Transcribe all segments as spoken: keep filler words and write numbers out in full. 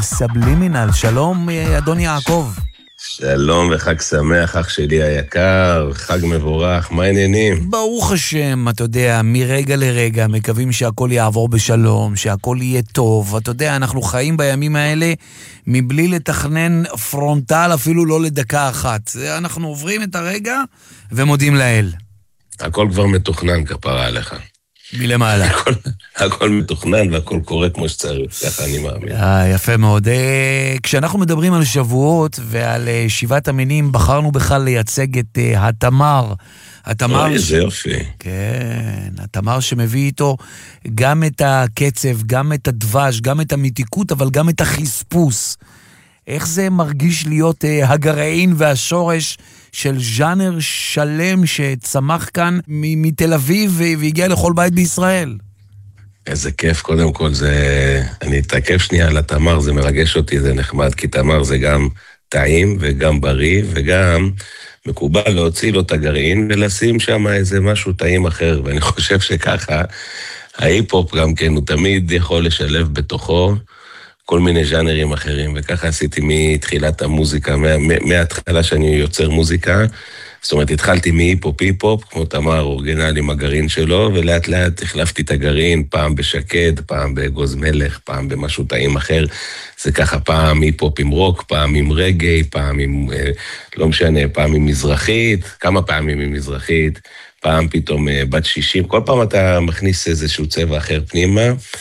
סבלימינל. שלום, אדון יעקב. שלום וחג שמח, אח שלי היקר, חג מבורך, מה העניינים? ברוך השם, אתה יודע, מרגע לרגע מקווים שהכל יעבור בשלום, שהכל יהיה טוב. אתה יודע, אנחנו חיים בימים האלה מבלי לתכנן פרונטל אפילו לא לדקה אחת. אנחנו עוברים את הרגע ומודים לאל. הכל כבר מתוכנן, כפרה עליך. מלמעלה. הכל, הכל מתוכנן והכל קורה כמו שצריך, ככה אני מאמין. אה, יפה מאוד. אה, כשאנחנו מדברים על שבועות ועל אה, שבעת המינים, בחרנו בכלל לייצג את אה, התמר. התמר אוי, ש... זה יופי. כן, התמר שמביא איתו גם את הקצב, גם את הדבש, גם את המתיקות, אבל גם את החספוס. איך זה מרגיש להיות אה, הגרעין והשורש של ז'אנר שלם שצמח כאן מ- מתל אביב והגיע לכל בית בישראל? איזה כיף, קודם כל זה... אני אתעכב שנייה על התמר, זה מרגש אותי, זה נחמד, כי תמר זה גם טעים וגם בריא, וגם מקובל להוציא לו את הגרעין ולשים שם איזה משהו טעים אחר, ואני חושב שככה ההיפ-הופ גם כן, הוא תמיד יכול לשלב בתוכו כל מיני ז'אנרים אחרים, וככה עשיתי מתחילת המוזיקה, מה, מההתחלה שאני יוצר מוזיקה, זאת אומרת, התחלתי מהיפ-הופ, היפ-הופ, כמו תמר, אורגינל עם הגרעין שלו, ולאט לאט החלפתי את הגרעין, פעם בשקד, פעם בגוז מלך, פעם במשהו טעים אחר, זה ככה פעם היפ-הופ עם רוק, פעם עם רגעי, פעם עם, לא משנה, פעם עם מזרחית, כמה פעמים עם מזרחית, פעם פתאום בת שישים, כל פעם אתה מכניס איזשהו צבע אחר פנימה,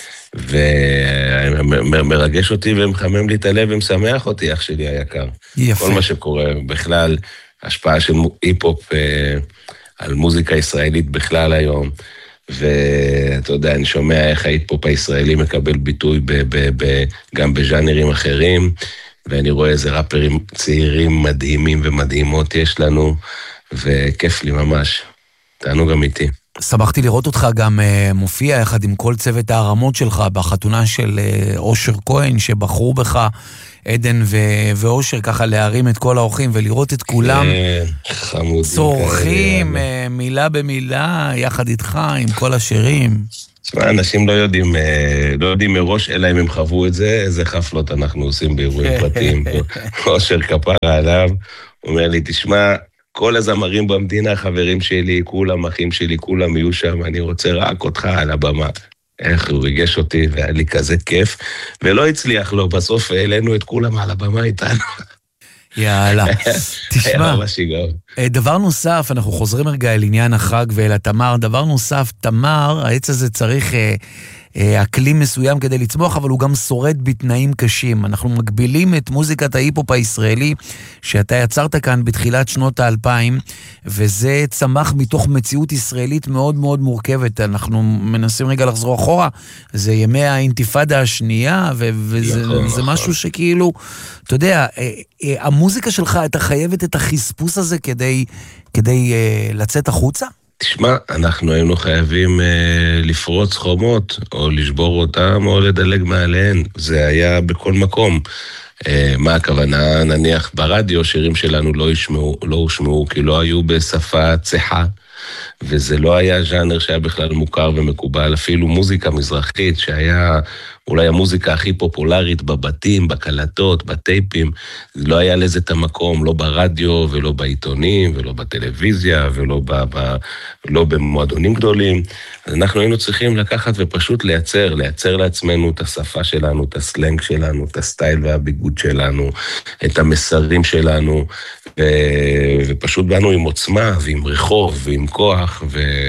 ומרגש אותי ומחמם לי את הלב ומשמח אותי, אח שלי היקר. יפה. כל מה שקורה בכלל, השפעה של היפ-הופ על מוזיקה ישראלית בכלל היום, ואתה יודע, אני שומע איך ההיפ-הופ הישראלי מקבל ביטוי ב- ב- ב- גם בז'אנרים אחרים, ואני רואה איזה ראפרים צעירים מדהימים ומדהימות יש לנו, וכיף לי ממש. תענוג אמיתי. שמחתי לראות אותך גם uh, מופיע יחד עם כל צוות הערמות שלך בחתונה של uh, אושר כהן, שבחרו בך עדן ו- ואושר ככה להרים את כל האורחים ולראות את כולם חמודים, צורכים uh, מילה במילה יחד איתך עם כל השירים. תשמע, אנשים לא יודעים, לא יודעים מראש, אלא אם הם חוו את זה, איזה חפלות אנחנו עושים באירועים פרטיים. אושר כפרה עליו, אומר לי, תשמע, כל הזמרים במדינה, חברים שלי, כולם אחים שלי, כולם יהיו שם, אני רוצה רק אותך על הבמה. איך הוא ריגש אותי, והיה לי כזה כיף, ולא הצליח לו, בסוף העלינו את כולם על הבמה איתנו. יאללה, תשמע, היה דבר נוסף, אנחנו חוזרים רגע אל עניין החג ואל התמר, דבר נוסף, תמר, העץ הזה צריך אקלים מסוים כדי לצמוח, אבל הוא גם שורד בתנאים קשים. אנחנו מגבילים את מוזיקת ההיפ-הופ הישראלי, שאתה יצרת כאן בתחילת שנות האלפיים, וזה צמח מתוך מציאות ישראלית מאוד מאוד מורכבת. אנחנו מנסים רגע לחזור אחורה, זה ימי האינתיפאדה השנייה, וזה משהו שכאילו, אתה יודע, המוזיקה שלך, אתה חייבת את החספוס הזה כדי, כדי לצאת החוצה? תשמע, אנחנו היינו חייבים אה, לפרוץ חומות, או לשבור אותם, או לדלג מעליהן. זה היה בכל מקום. אה, מה הכוונה? נניח ברדיו, שירים שלנו לא ישמעו, לא הושמעו, כי לא היו בשפה צחה, וזה לא היה ז'אנר שהיה בכלל מוכר ומקובל, אפילו מוזיקה מזרחית, שהיה אולי המוזיקה הכי פופולרית בבתים, בקלטות, בטייפים, לא היה לזה את המקום, לא ברדיו ולא בעיתונים ולא בטלוויזיה ולא ב, ב, לא במועדונים גדולים. אז אנחנו היינו צריכים לקחת ופשוט לייצר, לייצר לעצמנו את השפה שלנו, את הסלנג שלנו, את הסטייל והביגוד שלנו, את המסרים שלנו, ו, ופשוט באנו עם עוצמה ועם רחוב ועם כוח,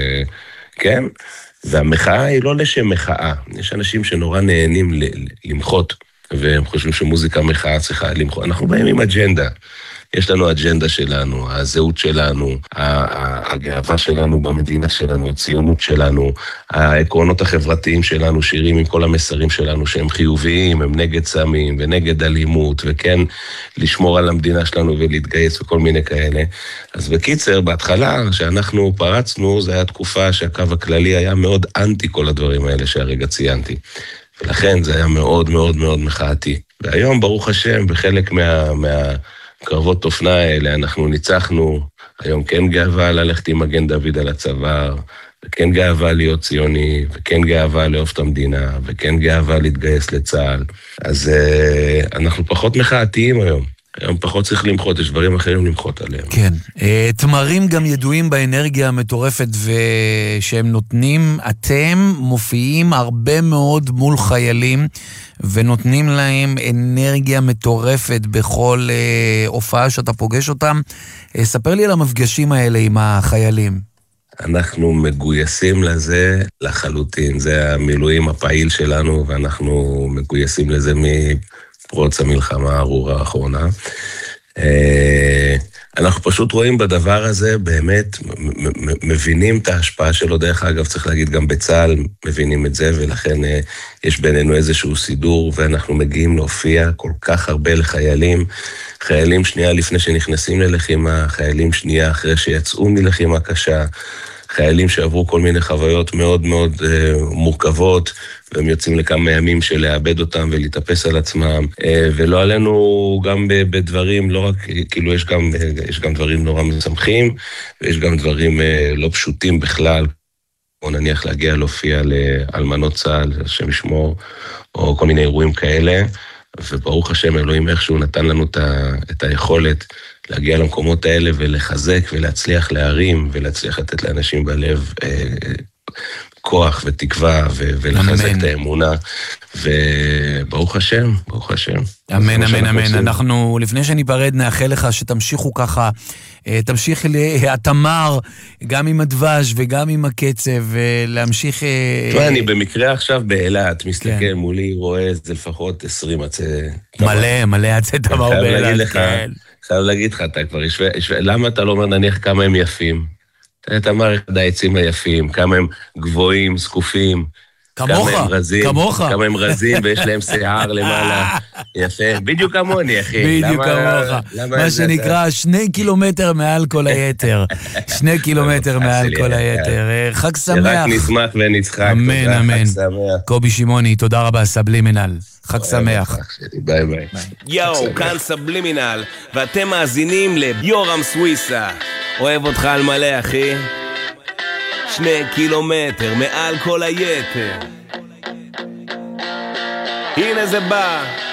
וכן, והמחאה היא לא לשם מחאה. יש אנשים שנורא נהנים למחות, והם חושבים שמוזיקה מחאה צריכה למחות. אנחנו באים עם אג'נדה. יש לנו אג'נדה שלנו, הזהות שלנו, הגאווה שלנו במדינה שלנו, הציונות שלנו, העקרונות החברתיים שלנו, שירים עם כל המסרים שלנו שהם חיוביים, הם נגד סמים ונגד אלימות, וכן לשמור על המדינה שלנו ולהתגייס וכל מיני כאלה. אז בקיצר, בהתחלה שאנחנו פרצנו, זו הייתה תקופה שהקו הכללי היה מאוד אנטי כל הדברים האלה שהרגע ציינתי. ולכן זה היה מאוד מאוד מאוד מחאתי. והיום, ברוך השם, בחלק מה... מה קרבות אופנה האלה, אנחנו ניצחנו, היום כן גאווה ללכת עם מגן דוד על הצוואר, וכן גאווה להיות ציוני, וכן גאווה לאהוב את המדינה, וכן גאווה להתגייס לצה"ל. אז uh, אנחנו פחות מחאתיים היום. היום פחות צריך למחות, יש דברים אחרים למחות עליהם. כן. תמרים גם ידועים באנרגיה המטורפת שהם נותנים. אתם מופיעים הרבה מאוד מול חיילים, ונותנים להם אנרגיה מטורפת בכל הופעה שאתה פוגש אותם. ספר לי על המפגשים האלה עם החיילים. אנחנו מגויסים לזה לחלוטין. זה המילואים הפעיל שלנו, ואנחנו מגויסים לזה מ... פרוץ המלחמה הארורה האחרונה. אנחנו פשוט רואים בדבר הזה, באמת מבינים את ההשפעה שלו, דרך אגב צריך להגיד גם בצה"ל מבינים את זה, ולכן יש בינינו איזשהו סידור, ואנחנו מגיעים להופיע כל כך הרבה לחיילים, חיילים שנייה לפני שנכנסים ללחימה, חיילים שנייה אחרי שיצאו מלחימה קשה, חיילים שעברו כל מיני חוויות מאוד מאוד מורכבות, והם יוצאים לכמה ימים של לאבד אותם ולהתאפס על עצמם, ולא עלינו גם בדברים, לא רק, כאילו יש גם, יש גם דברים נורא משמחים, ויש גם דברים לא פשוטים בכלל, או נניח להגיע להופיע לאלמנות צה"ל, השם ישמור, או כל מיני אירועים כאלה, וברוך השם אלוהים איכשהו נתן לנו את היכולת להגיע למקומות האלה ולחזק ולהצליח להרים, ולהצליח לתת לאנשים בלב כוח ותקווה, ולחזק את האמונה, וברוך השם, ברוך השם. אמן, אמן, אמן. אנחנו, לפני שניפרד, נאחל לך שתמשיכו ככה, תמשיך להתמר, גם עם הדבש וגם עם הקצב, ולהמשיך... תראה, אני במקרה עכשיו באילת, מסתכל מולי, רואה זה לפחות עשרים עצי... מלא, מלא עצי תמר באילת, כן. חייב להגיד לך, אתה כבר ישווה, למה אתה לא אומר נניח כמה הם יפים? אתה אמר אחד העצים היפים, כמה הם גבוהים, זקופים, כמוך, כמה הם רזים, כמוך. כמה הם רזים ויש להם שיער למעלה, יפה, בדיוק כמוני אחי. בדיוק כמוך, מה שנקרא שני קילומטר מעל כל היתר, שני קילומטר מעל כל היתר, חג שמח. רק נשמח ונצחק, אמן, אמן. קובי שמעוני, תודה רבה, סבלימינל. חג שמח. ביי ביי. יאו, כאן סבלימינל, ואתם מאזינים ליורם סוויסה. אוהב אותך על מלא, אחי. שני קילומטר מעל כל היתר. הנה זה בא.